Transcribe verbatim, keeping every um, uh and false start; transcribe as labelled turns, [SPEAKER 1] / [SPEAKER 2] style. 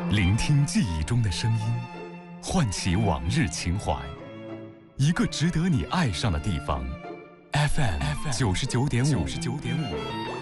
[SPEAKER 1] 聆听记忆中的声音，唤起往日情怀。一个值得你爱上的地方 ，F M 九十九点五。九十九点五。